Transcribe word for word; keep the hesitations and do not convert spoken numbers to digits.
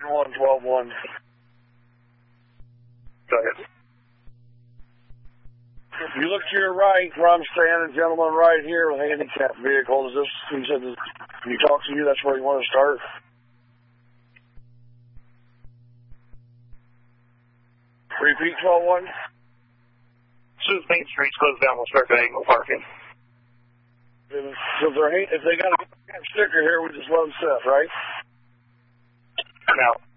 one, twelve one. Go ahead. If you look to your right, where I'm standing, gentleman right here with a handicapped vehicle, is this, he said, this, when he talks to you, that's where you want to start? Repeat twelve one. As soon as Main Street's closed down, we'll start diagonal parking. So if, they're, if they got a sticker here, we just let them sit, right? I'm out.